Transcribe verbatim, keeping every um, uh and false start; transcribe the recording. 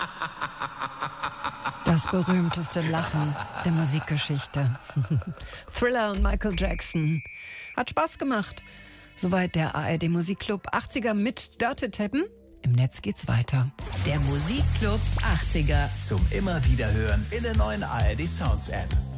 Das berühmteste Lachen der Musikgeschichte. Thriller und Michael Jackson. Hat Spaß gemacht. Soweit der A R D Musikclub achtziger mit Dörte Teppen. Im Netz geht's weiter. Der Musikclub achtziger. Zum immer wieder hören in der neuen A R D Sounds App.